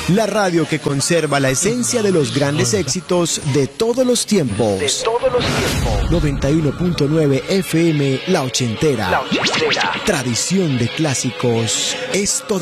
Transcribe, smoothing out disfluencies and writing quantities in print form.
La radio que conserva la esencia de los grandes éxitos de todos los tiempos. 91.9 FM La Ochentera. Tradición de clásicos. Esto